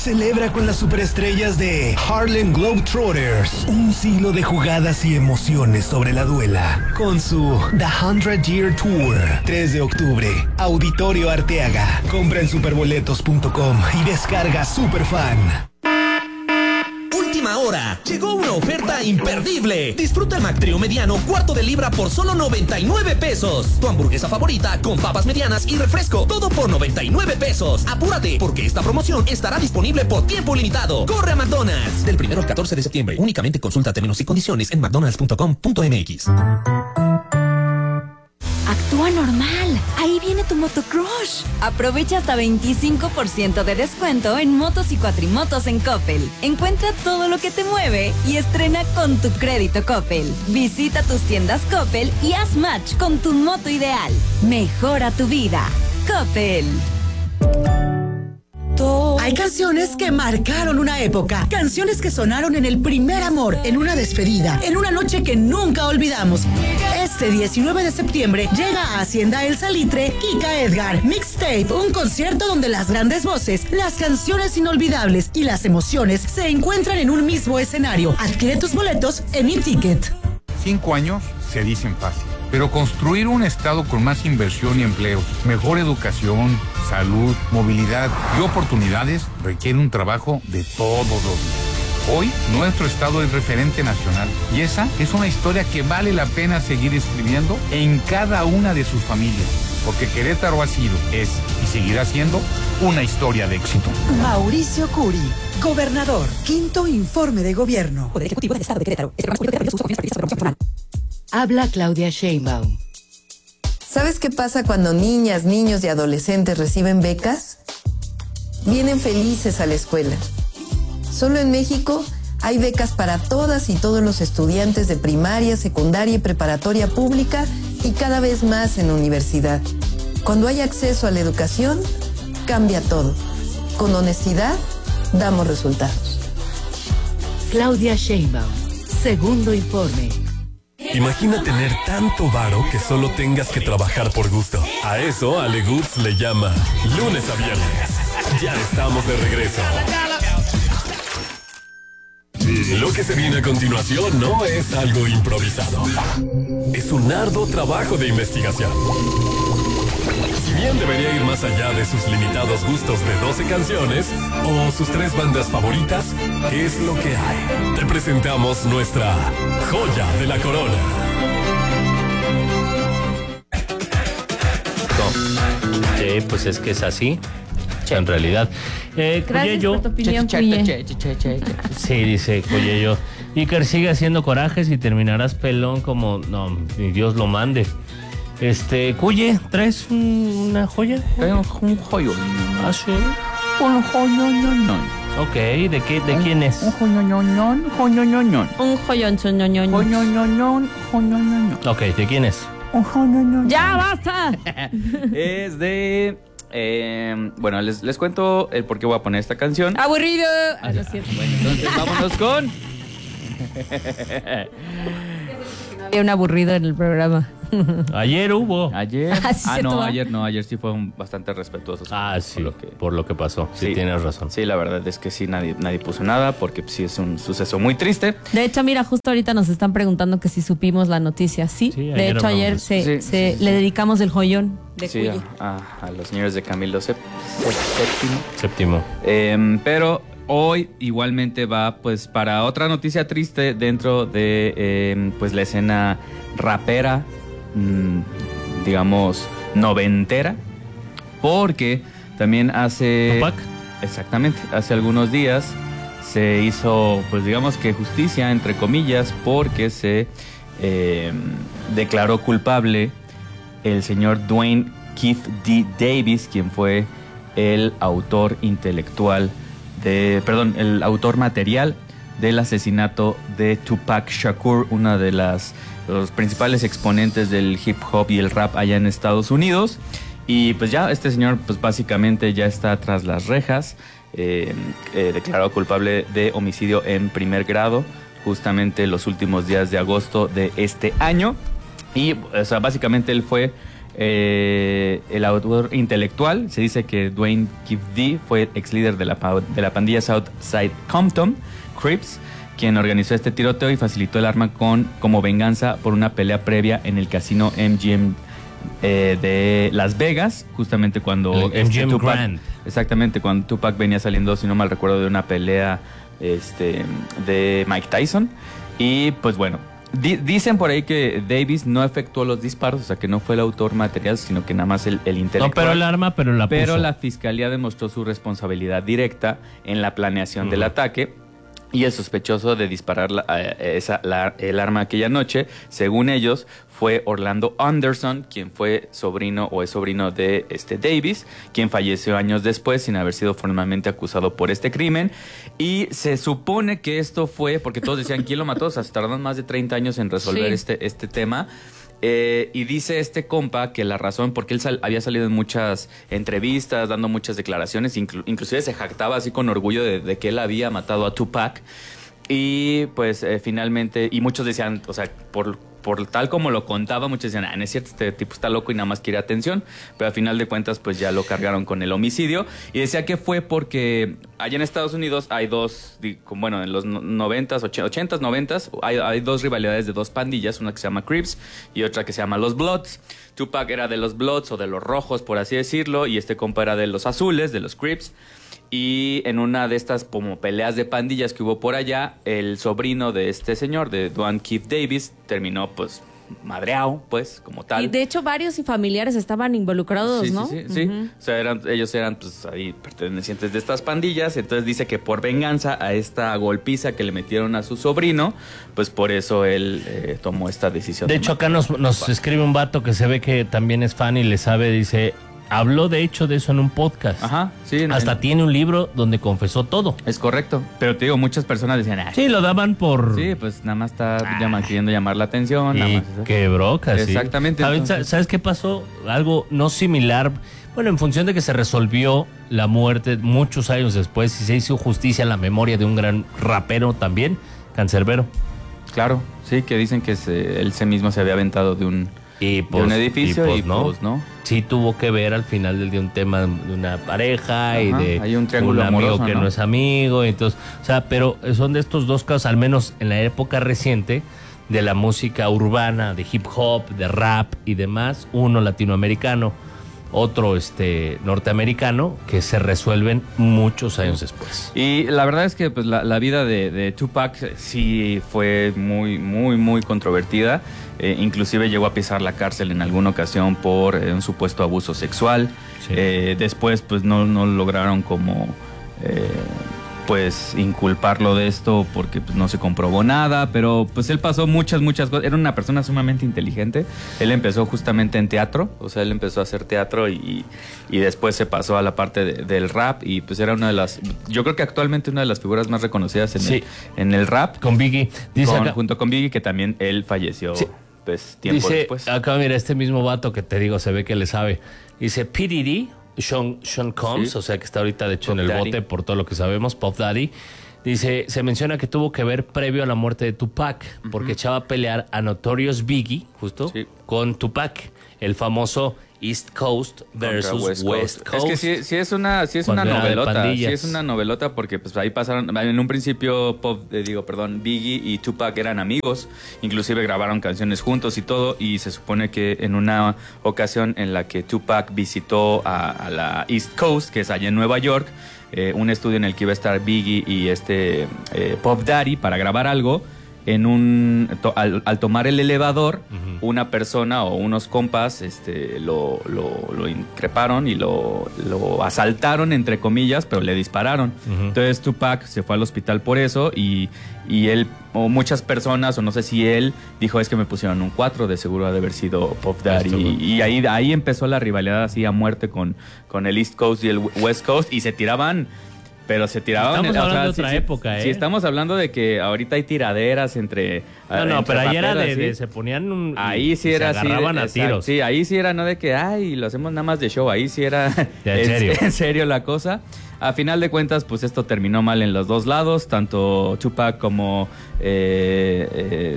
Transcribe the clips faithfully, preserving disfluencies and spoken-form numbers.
Celebra con las superestrellas de Harlem Globetrotters un siglo de jugadas y emociones sobre la duela con su The Hundred Year Tour. tres de octubre, Auditorio Arteaga. Compra en superboletos punto com y descarga Superfan. Última hora. Llegó una oferta imperdible. Disfruta el McTrio mediano cuarto de libra por solo noventa y nueve pesos. Tu hamburguesa favorita con papas medianas y refresco. Todo por noventa y nueve pesos. Apúrate, porque esta promoción estará disponible por tiempo limitado. Corre a McDonald's. Del primero al catorce de septiembre. Únicamente consulta términos y condiciones en mcdonalds punto com punto m x. Actúa normal. Ahí viene tu motocrush. Aprovecha hasta veinticinco por ciento de descuento en motos y cuatrimotos en Coppel. Encuentra todo lo que te mueve y estrena con tu crédito Coppel. Visita tus tiendas Coppel y haz match con tu moto ideal. Mejora tu vida. Coppel. Hay canciones que marcaron una época, canciones que sonaron en el primer amor, en una despedida, en una noche que nunca olvidamos. Este diecinueve de septiembre llega a Hacienda El Salitre Kika Edgar Mixtape, un concierto donde las grandes voces, las canciones inolvidables y las emociones se encuentran en un mismo escenario. Adquiere tus boletos en eTicket. Cinco años se dicen fácil, pero construir un estado con más inversión y empleo, mejor educación, salud, movilidad y oportunidades requiere un trabajo de todos los días. Hoy, nuestro estado es referente nacional y esa es una historia que vale la pena seguir escribiendo en cada una de sus familias, porque Querétaro ha sido, es y seguirá siendo una historia de éxito. Mauricio Curi, gobernador, quinto informe de gobierno. Poder Ejecutivo del Estado de Querétaro. Este programa es público de uso confianza. Habla Claudia Sheinbaum. ¿Sabes qué pasa cuando niñas, niños y adolescentes reciben becas? Vienen felices a la escuela. Solo en México hay becas para todas y todos los estudiantes de primaria, secundaria y preparatoria pública y cada vez más en universidad. Cuando hay acceso a la educación, cambia todo. Con honestidad, damos resultados. Claudia Sheinbaum, segundo informe. Imagina tener tanto varo que solo tengas que trabajar por gusto. A eso Ale Goods le llama lunes a viernes. Ya estamos de regreso. Lo que se viene a continuación no es algo improvisado. Es un arduo trabajo de investigación. Si bien debería ir más allá de sus limitados gustos de doce canciones o sus tres bandas favoritas, es lo que hay. Te presentamos nuestra joya de la corona. Sí, pues es que es así. En realidad. Eh, Gracias Cuyello. por tu opinión, Cuye. Sí, dice Cuyello. Iker sigue haciendo corajes y terminarás pelón como... No, ni Dios lo mande. Este, Cuye, ¿traes un, una joya? Un joyón. ¿Ah, sí? Un joyón. Ok, ¿de qué, de quién es? Un joyón, joyón. Un joyón, joyón. Joyón, joyón. Ok, ¿de quién es? Un joyón. ¡Ya, basta! Es de... Eh, bueno, les, les cuento el por qué voy a poner esta canción. ¡Aburrido! Ah, ya. Bueno, entonces vámonos con... Había un aburrido en el programa. Ayer hubo. Ayer. Ah, ¿sí ah se no, toma? ayer no, ayer sí fueron bastante respetuosos. Ah, sí, por lo que, por lo que pasó. Sí, sí, tienes razón. Sí, la verdad es que sí, nadie, nadie puso nada porque sí es un suceso muy triste. De hecho, mira, justo ahorita nos están preguntando que si supimos la noticia. Sí, Sí, de ayer hecho, hablamos ayer de se, eso. Sí, se sí, sí, le sí. dedicamos el joyón de Sí, Cuye. a, a, a los señores de Camilo Sep- Séptimo. Séptimo. Eh, pero hoy igualmente va pues para otra noticia triste dentro de eh, pues la escena rapera, mmm, digamos noventera, porque también hace... ¿Tupac? Exactamente, hace algunos días se hizo pues digamos que justicia entre comillas porque se eh, declaró culpable el señor Dwayne Keith D. Davis, quien fue el autor intelectual de, perdón, el autor material del asesinato de Tupac Shakur, una de las los principales exponentes del hip hop y el rap allá en Estados Unidos. Y pues ya este señor pues básicamente ya está tras las rejas, eh, eh, declarado culpable de homicidio en primer grado, justamente los últimos días de agosto de este año. Y o sea, básicamente él fue Eh, el autor intelectual, se dice que Dwayne Kifdee fue ex líder de la, de la pandilla Southside Compton Crips, quien organizó este tiroteo y facilitó el arma con, como venganza por una pelea previa en el casino M G M eh, de Las Vegas, justamente cuando el este M G M Tupac, Grand. Exactamente, cuando Tupac venía saliendo, si no mal recuerdo, de una pelea este, de Mike Tyson. Y pues bueno, di, dicen por ahí que Davis no efectuó los disparos, o sea que no fue el autor material, sino que nada más el, el intelectual. No, pero el arma, pero la puso. Pero la fiscalía demostró su responsabilidad directa en la planeación uh-huh. del ataque. Y el sospechoso de disparar la, esa, la, el arma aquella noche, según ellos, fue Orlando Anderson, quien fue sobrino o es sobrino de este Davis, quien falleció años después sin haber sido formalmente acusado por este crimen. Y se supone que esto fue, porque todos decían, ¿quién lo mató? O sea, se tardaron más de treinta años en resolver sí. este, este tema. Eh, y dice este compa que la razón, porque él sal, había salido en muchas entrevistas, dando muchas declaraciones, inclu, inclusive se jactaba así con orgullo de, de que él había matado a Tupac. Y pues eh, finalmente, y muchos decían, o sea, por... por tal como lo contaba, muchos decían, ah, no es cierto, este tipo está loco y nada más quiere atención, pero al final de cuentas pues ya lo cargaron con el homicidio, y decía que fue porque allá en Estados Unidos hay dos, bueno, en los noventas, ochentas, noventas, hay, hay dos rivalidades de dos pandillas, una que se llama Crips y otra que se llama los Bloods. Tupac era de los Bloods o de los rojos, por así decirlo, y este compa era de los azules, de los Crips. Y en una de estas como peleas de pandillas que hubo por allá, el sobrino de este señor, de Dwayne Keith Davis, terminó pues madreado, pues, como tal. Y de hecho varios familiares estaban involucrados, sí, ¿no? Sí, sí, uh-huh. sí. O sea, eran, ellos eran pues ahí pertenecientes de estas pandillas. Entonces dice que por venganza a esta golpiza que le metieron a su sobrino, pues por eso él eh, tomó esta decisión. De, de hecho, acá nos, nos escribe un vato que se ve que también es fan y le sabe, dice... Habló de hecho de eso en un podcast. Ajá, sí. Hasta en... tiene un libro donde confesó todo. Es correcto. Pero te digo, muchas personas decían... Ah, sí, lo daban por... Sí, pues nada más está ah. llaman, queriendo llamar la atención. Y nada más, qué broca, sí. Exactamente. ¿Sabes, entonces... ¿Sabes qué pasó? Algo no similar. Bueno, en función de que se resolvió la muerte muchos años después y se hizo justicia en la memoria de un gran rapero también, Cancerbero. Claro, sí, que dicen que se, él se mismo se había aventado de un... Y pues, de un edificio y, pues, y no. Pues, no. Sí tuvo que ver al final del día un tema de una pareja. Ajá, y de hay un triángulo un amigo amoroso, que ¿no? no es amigo. Entonces, o sea, pero son de estos dos casos, al menos en la época reciente, de la música urbana, de hip hop, de rap y demás, uno latinoamericano, otro este norteamericano, que se resuelven muchos años después. Y la verdad es que pues la, la vida de, de Tupac sí fue muy, muy, muy controvertida. Eh, inclusive llegó a pisar la cárcel en alguna ocasión por eh, un supuesto abuso sexual. Sí. Eh, después pues no, no lograron como eh, pues inculparlo de esto porque pues, no se comprobó nada, pero pues él pasó muchas, muchas cosas. Era una persona sumamente inteligente. Él empezó justamente en teatro, o sea, él empezó a hacer teatro y, y después se pasó a la parte de, del rap y pues era una de las, yo creo que actualmente una de las figuras más reconocidas en, sí. el, en el rap. Con Biggie. Dice con, acá, junto con Biggie, que también él falleció. Sí. Pues, tiempo dice, después. Acá mira, este mismo vato que te digo, se ve que le sabe. Dice, P. Diddy, Sean, Sean Combs, sí. o sea que está ahorita de hecho Pop en el Daddy. bote por todo lo que sabemos, Puff Daddy. Dice, se menciona que tuvo que ver previo a la muerte de Tupac, uh-huh. porque echaba a pelear a Notorious Biggie, justo, sí. con Tupac, el famoso East Coast versus West Coast. West Coast. Es que sí, sí es una, sí es una novelota, sí es una novelota porque pues ahí pasaron, en un principio Pop, eh, digo, perdón, Biggie y Tupac eran amigos, inclusive grabaron canciones juntos y todo, y se supone que en una ocasión en la que Tupac visitó a, a la East Coast, que es allá en Nueva York, eh, un estudio en el que iba a estar Biggie y este eh, Puff Daddy para grabar algo. En un to, al, al tomar el elevador, uh-huh. una persona o unos compas este, lo, lo, lo increparon y lo, lo asaltaron, entre comillas, pero le dispararon. Uh-huh. Entonces Tupac se fue al hospital por eso y, y él, o muchas personas, o no sé si él, dijo, es que me pusieron un cuatro, de seguro ha de haber sido Puff Daddy. Y, y ahí, ahí empezó la rivalidad así a muerte con, con el East Coast y el West Coast, y se tiraban... Pero se tiraban... Estamos en, hablando o sea, de otra sí, época, ¿eh? Sí, no, estamos hablando de que ahorita hay tiraderas entre... No, no, entre pero ahí era de, ¿sí? de... Se ponían... Un, ahí sí era se así. agarraban de, a exacto, tiros. Sí, ahí sí era no de que, ay, lo hacemos nada más de show. Ahí sí era... ¿En serio? En serio la cosa. A final de cuentas, pues esto terminó mal en los dos lados. Tanto Tupac como... Eh, eh,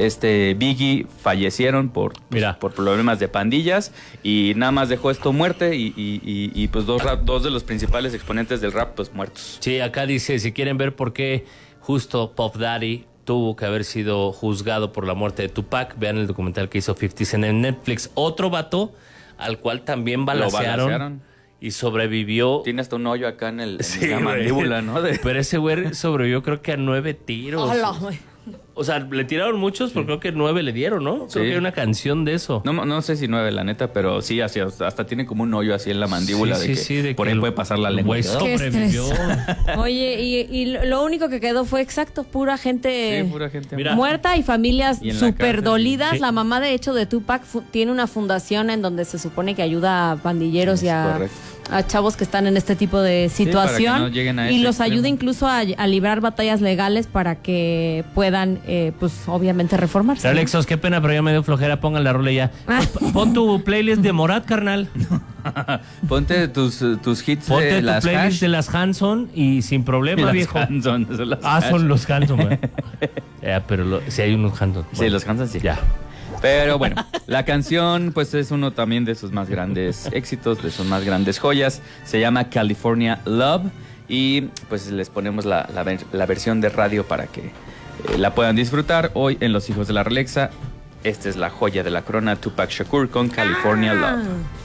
este Biggie fallecieron por, pues, por problemas de pandillas y nada más dejó esto muerte y, y, y, y pues dos, rap, dos de los principales exponentes del rap pues muertos. Sí, acá dice, si quieren ver por qué justo Puff Daddy tuvo que haber sido juzgado por la muerte de Tupac, vean el documental que hizo fifty Cent en Netflix. Otro vato al cual también balacearon y sobrevivió. Tiene hasta un hoyo acá en, el, en sí, la mandíbula, ¿no? De... Pero ese güey sobrevivió creo que a nueve tiros. Hola, o sea, le tiraron muchos, pero sí. creo que nueve le dieron, ¿no? Creo sí. que hay una canción de eso. No, no sé si nueve, la neta, pero sí, así, hasta tiene como un hoyo así en la mandíbula sí, de sí, que sí, de por que él puede pasar la lengua. Güey sobrevivió. Oye, y, y lo único que quedó fue exacto, pura gente, sí, pura gente Mira. muerta y familias súper dolidas. Sí. La mamá, de hecho, de Tupac fu- tiene una fundación en donde se supone que ayuda a pandilleros es y a, a chavos que están en este tipo de situación. Sí, no y los extremo. ayuda incluso a, a librar batallas legales para que puedan, eh, pues, obviamente reformarse. Pero Alexos, qué pena, pero ya me dio flojera. Pongan la rola ya. Ah. Pues, pon tu playlist de Morat, carnal. Ponte tus, tus hits Ponte de tu las playlist hash. de las Hanson y sin problema, las viejo. Hanson, son las ah, hash. son los Hanson, güey. Ya, pero lo, si hay unos Hanson. Sí, bueno, los Hanson sí. Ya. Pero bueno, la canción pues es uno también de sus más grandes éxitos, de sus más grandes joyas. Se llama California Love y pues les ponemos la, la, la versión de radio para que eh, la puedan disfrutar hoy en Los Hijos de la Relexa. Esta es la joya de la corona, Tupac Shakur con California Love.